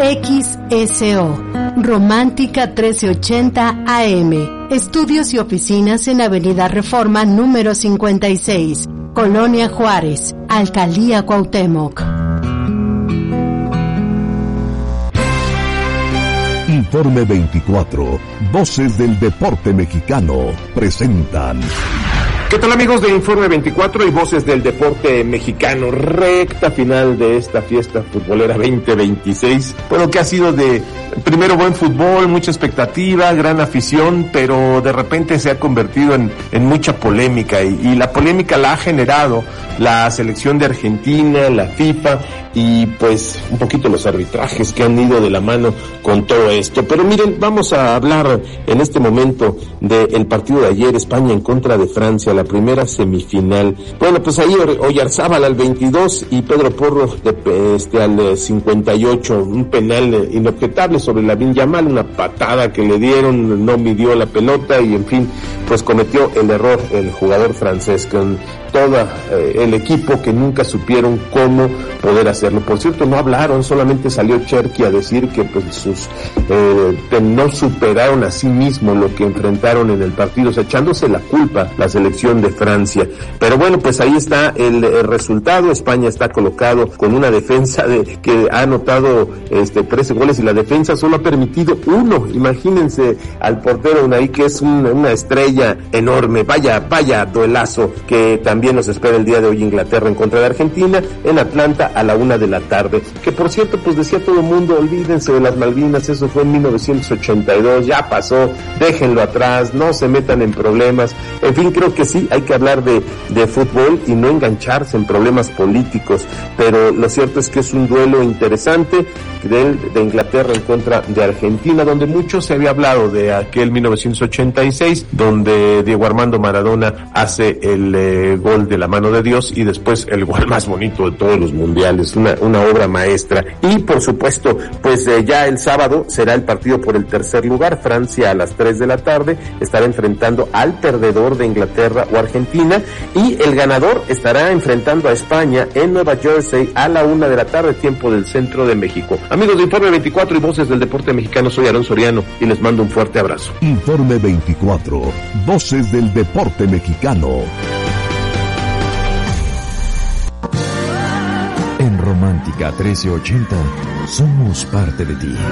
XSO, Romántica 1380 AM. Estudios y oficinas en Avenida Reforma número 56, Colonia Juárez, Alcaldía Cuauhtémoc. Informe 24, Voces del Deporte Mexicano, presentan. ¿Qué tal, amigos de Informe 24 y Voces del Deporte Mexicano? Recta final de esta fiesta futbolera 2026. Bueno, que ha sido de primero buen fútbol, mucha expectativa, gran afición, pero de repente se ha convertido en mucha polémica y la polémica la ha generado la selección de Argentina, la FIFA y pues un poquito los arbitrajes que han ido de la mano con todo esto. Pero miren, vamos a hablar en este momento del partido de ayer, España en contra de Francia, la primera semifinal. Bueno, pues ahí Oyarzábal al 22 y Pedro Porro al 58, un penal inobjetable sobre Lamine Yamal, una patada que le dieron, no midió la pelota y en fin, pues cometió el error el jugador francés con todo el equipo que nunca supieron cómo poder hacerlo. Por cierto, no hablaron, solamente salió Cherki a decir que pues no superaron a sí mismo lo que enfrentaron en el partido, o sea, echándose la culpa la selección de Francia. Pero bueno, pues ahí está el resultado. España está colocado con una defensa que ha anotado 13 goles y la defensa solo ha permitido 1. Imagínense al portero Unai, que es una estrella enorme. Vaya duelazo que también nos espera el día de hoy. Inglaterra en contra de Argentina en Atlanta a la 1 p.m. Que por cierto, pues decía todo el mundo, olvídense de las Malvinas, eso fue en 1982, ya pasó, déjenlo atrás, no se metan en problemas. En fin, creo que sí, hay que hablar de fútbol y no engancharse en problemas políticos, pero lo cierto es que es un duelo interesante de Inglaterra en contra de Argentina, donde mucho se había hablado de aquel 1986, donde Diego Armando Maradona hace el gol de la mano de Dios y después el gol más bonito de todos los mundiales, una obra maestra. Y por supuesto, pues ya el sábado será el partido por el tercer lugar. Francia a las 3 p.m. estará enfrentando al perdedor de Inglaterra o Argentina y el ganador estará enfrentando a España en Nueva Jersey a la 1 p.m, tiempo del centro de México. Amigos de Informe 24 y Voces del Deporte Mexicano, soy Aarón Soriano y les mando un fuerte abrazo. Informe 24, Voces del Deporte Mexicano. En Romántica 1380 somos parte de ti.